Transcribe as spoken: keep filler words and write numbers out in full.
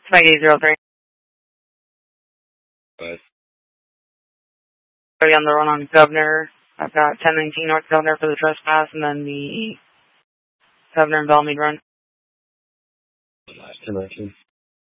Spike eight zero three. But Already on the run on Governor. I've got ten nineteen North Governor for the trespass, and then the Governor and Belmead run. ten nineteen.